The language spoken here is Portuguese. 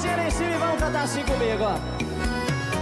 mãozinha lá em cima e vamos cantar assim comigo, ó.